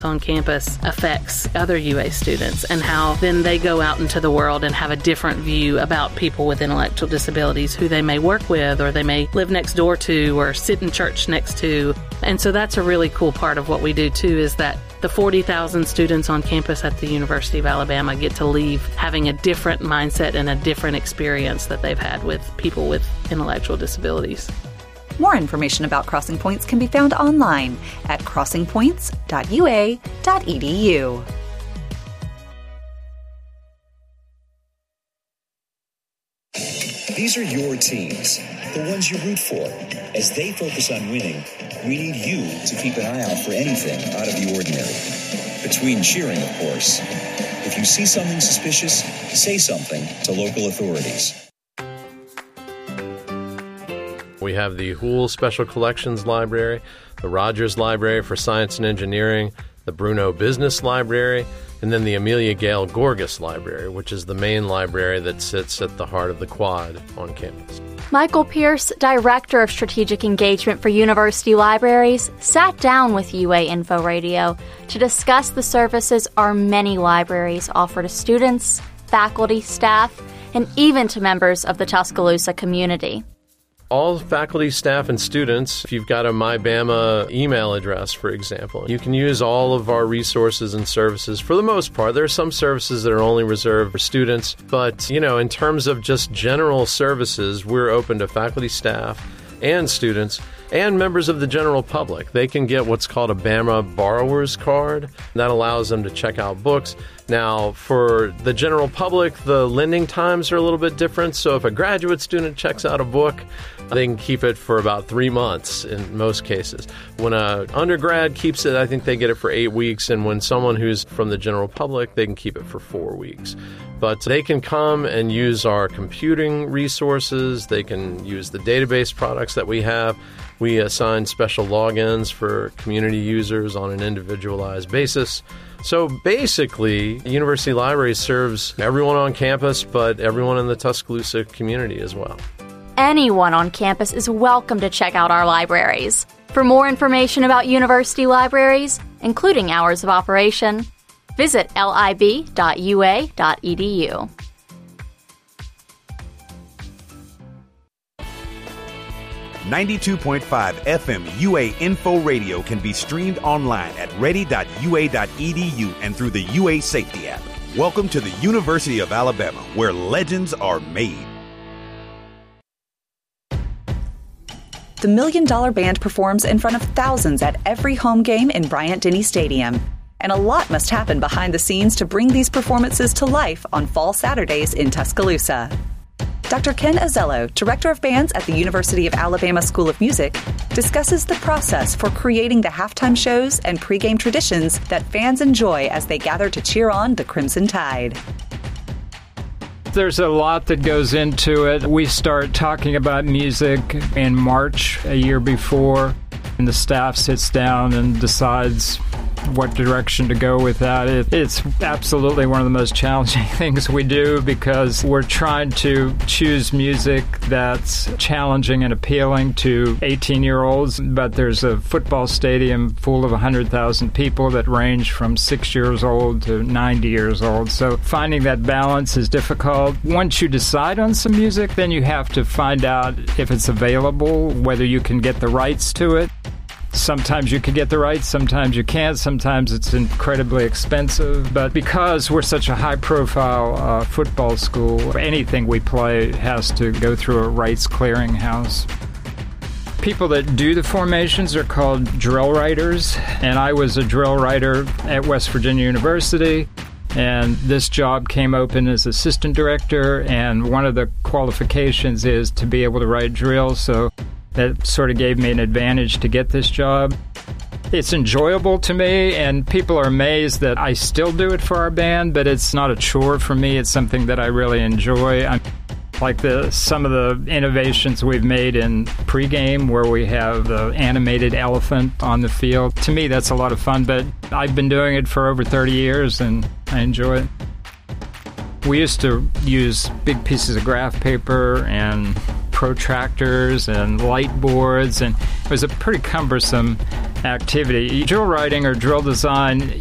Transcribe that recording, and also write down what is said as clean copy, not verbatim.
on campus affects other UA students and how then they go out into the world and have a different view about people with intellectual disabilities who they may work with or they may live next door to or sit in church next to. And so that's a really cool part of what we do too, is that the 40,000 students on campus at the University of Alabama get to leave having a different mindset and a different experience that they've had with people with intellectual disabilities. More information about Crossing Points can be found online at crossingpoints.ua.edu. These are your teams, the ones you root for. As they focus on winning, we need you to keep an eye out for anything out of the ordinary. Between cheering, of course. If you see something suspicious, say something to local authorities. We have the Hoole Special Collections Library, the Rogers Library for Science and Engineering, the Bruno Business Library, and then the Amelia Gale Gorgas Library, which is the main library that sits at the heart of the quad on campus. Michael Pierce, Director of Strategic Engagement for University Libraries, sat down with UA Info Radio to discuss the services our many libraries offer to students, faculty, staff, and even to members of the Tuscaloosa community. All faculty, staff, and students, if you've got a MyBama email address, for example, you can use all of our resources and services for the most part. There are some services that are only reserved for students, but, in terms of just general services, we're open to faculty, staff, and students, and members of the general public. They can get what's called a Bama Borrower's Card. That allows them to check out books. Now, for the general public, the lending times are a little bit different. So if a graduate student checks out a book, they can keep it for about 3 months in most cases. When an undergrad keeps it, I think they get it for 8 weeks. And when someone who's from the general public, they can keep it for 4 weeks. But they can come and use our computing resources. They can use the database products that we have. We assign special logins for community users on an individualized basis. So basically, University Library serves everyone on campus, but everyone in the Tuscaloosa community as well. Anyone on campus is welcome to check out our libraries. For more information about university libraries, including hours of operation, visit lib.ua.edu. 92.5 FM UA Info Radio can be streamed online at ready.ua.edu and through the UA Safety app. Welcome to the University of Alabama, where legends are made. The $1 Million Band performs in front of thousands at every home game in Bryant-Denny Stadium. And a lot must happen behind the scenes to bring these performances to life on fall Saturdays in Tuscaloosa. Dr. Ken Azello, Director of Bands at the University of Alabama School of Music, discusses the process for creating the halftime shows and pregame traditions that fans enjoy as they gather to cheer on the Crimson Tide. There's a lot that goes into it. We start talking about music in March, a year before, and the staff sits down and decides what direction to go with that. It's absolutely one of the most challenging things we do because we're trying to choose music that's challenging and appealing to 18-year-olds, but there's a football stadium full of 100,000 people that range from 6 years old to 90 years old. So finding that balance is difficult. Once you decide on some music, then you have to find out if it's available, whether you can get the rights to it. Sometimes you can get the rights, sometimes you can't, sometimes it's incredibly expensive. But because we're such a high-profile football school, anything we play has to go through a rights clearinghouse. People that do the formations are called drill writers, and I was a drill writer at West Virginia University. And this job came open as assistant director, and one of the qualifications is to be able to write drills, so that sort of gave me an advantage to get this job. It's enjoyable to me, and people are amazed that I still do it for our band, but it's not a chore for me. It's something that I really enjoy. Like some of the innovations we've made in pregame, where we have the animated elephant on the field. To me, that's a lot of fun, but I've been doing it for over 30 years, and I enjoy it. We used to use big pieces of graph paper and protractors and light boards, and it was a pretty cumbersome activity. Drill writing or drill design